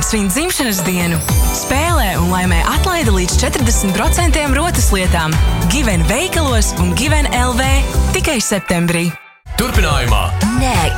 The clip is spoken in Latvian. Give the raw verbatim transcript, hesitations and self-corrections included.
svin dzimšanas dienu. Spēlē un laimē atlaidi līdz četrdesmit procenti rotas lietām. Given veikalos un Given L V tikai septembrī. Turpinājumā. Next.